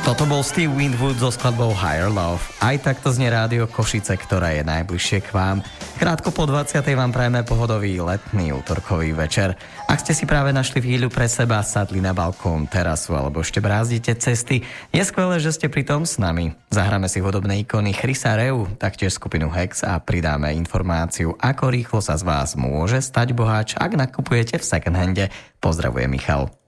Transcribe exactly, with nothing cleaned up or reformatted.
Toto bol Steve Winwood so skladbou Higher Love. Aj takto znie rádio Košice, ktorá je najbližšie k vám. Krátko po dvadsiatej vám prajeme pohodový letný útorkový večer. Ak ste si práve našli chvíľu pre seba, sadli na balkón, terasu alebo ešte brázdite cesty, je skvelé, že ste pritom s nami. Zahráme si hudobné ikony Chrisa Reu, taktiež skupinu Hex a pridáme informáciu, ako rýchlo sa z vás môže stať boháč, ak nakupujete v second hande. Pozdravuje Michal.